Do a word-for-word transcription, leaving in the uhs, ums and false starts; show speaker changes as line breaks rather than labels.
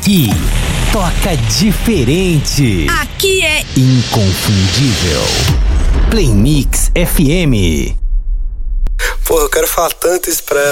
Aqui toca diferente.
Aqui é
inconfundível. Play Mix F M.
Porra, eu quero falar tanto isso pra ela.